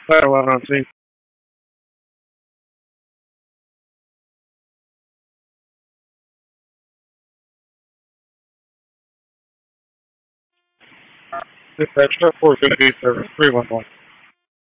Fire alarm on scene. Dispatch 4 good day service 311.